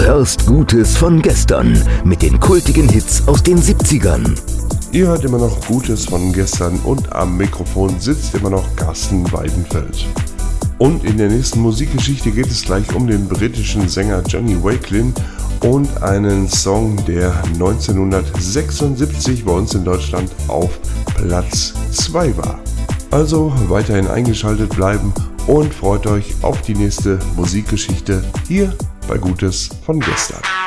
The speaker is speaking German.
hörst Gutes von gestern mit den kultigen Hits aus den 70ern. Ihr hört immer noch Gutes von gestern und am Mikrofon sitzt immer noch Carsten Weidenfeld. Und in der nächsten Musikgeschichte geht es gleich um den britischen Sänger Johnny Wakelin und einen Song, der 1976 bei uns in Deutschland auf Platz 2 war. Also weiterhin eingeschaltet bleiben und freut euch auf die nächste Musikgeschichte hier bei Gutes von gestern.